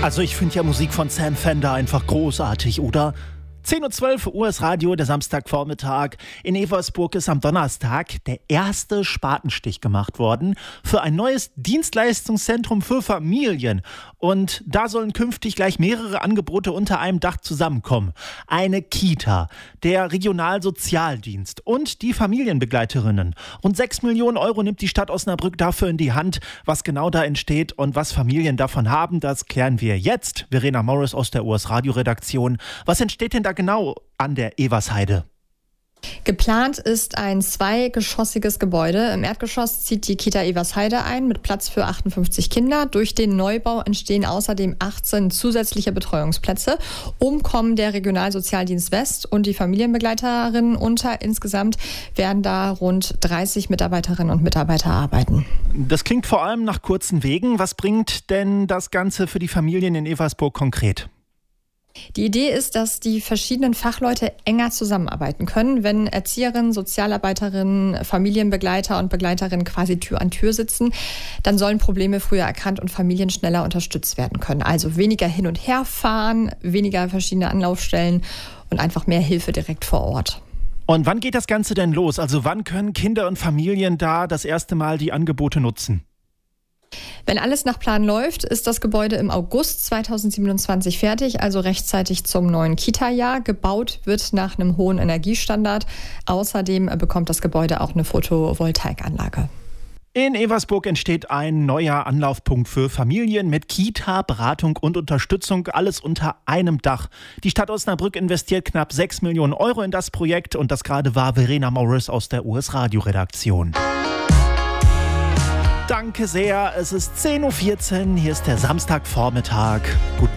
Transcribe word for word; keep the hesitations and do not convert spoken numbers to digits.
Also ich finde ja Musik von Sam Fender einfach großartig, oder? zehn Uhr zwölf U S Radio, der Samstagvormittag. In Eversburg ist am Donnerstag der erste Spatenstich gemacht worden für ein neues Dienstleistungszentrum für Familien. Und da sollen künftig gleich mehrere Angebote unter einem Dach zusammenkommen. Eine Kita, der Regionalsozialdienst und die Familienbegleiterinnen. Rund sechs Millionen Euro nimmt die Stadt Osnabrück dafür in die Hand. Was genau da entsteht und was Familien davon haben, das klären wir jetzt. Verena Morris aus der U S Radio-Redaktion. Was entsteht denn da genau an der Eversheide? Geplant ist ein zweigeschossiges Gebäude. Im Erdgeschoss zieht die Kita Eversheide ein mit Platz für achtundfünfzig Kinder. Durch den Neubau entstehen außerdem achtzehn zusätzliche Betreuungsplätze. Oben kommen der Regionalsozialdienst West und die Familienbegleiterinnen unter. Insgesamt werden da rund dreißig Mitarbeiterinnen und Mitarbeiter arbeiten. Das klingt vor allem nach kurzen Wegen. Was bringt denn das Ganze für die Familien in Eversburg konkret? Die Idee ist, dass die verschiedenen Fachleute enger zusammenarbeiten können. Wenn Erzieherinnen, Sozialarbeiterinnen, Familienbegleiter und Begleiterinnen quasi Tür an Tür sitzen, dann sollen Probleme früher erkannt und Familien schneller unterstützt werden können. Also weniger hin und her fahren, weniger verschiedene Anlaufstellen und einfach mehr Hilfe direkt vor Ort. Und wann geht das Ganze denn los? Also wann können Kinder und Familien da das erste Mal die Angebote nutzen? Wenn alles nach Plan läuft, ist das Gebäude im August zweitausendsiebenundzwanzig fertig, also rechtzeitig zum neuen Kita-Jahr. Gebaut wird nach einem hohen Energiestandard. Außerdem bekommt das Gebäude auch eine Photovoltaikanlage. In Eversburg entsteht ein neuer Anlaufpunkt für Familien mit Kita, Beratung und Unterstützung, alles unter einem Dach. Die Stadt Osnabrück investiert knapp sechs Millionen Euro in das Projekt und das gerade war Verena Morris aus der U S Radio-Redaktion. Danke sehr, es ist zehn Uhr vierzehn, hier ist der Samstagvormittag. Guten